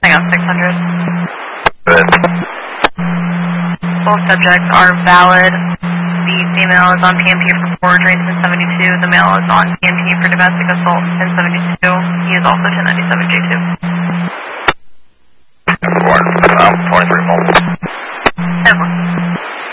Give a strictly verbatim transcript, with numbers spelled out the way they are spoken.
reporting on six hundred. Good. Both subjects are valid. The female is on P M P for forgery in ten seventy-two. The male is on P M P for domestic assault in ten seventy-two. He is also ten ninety-seven J two.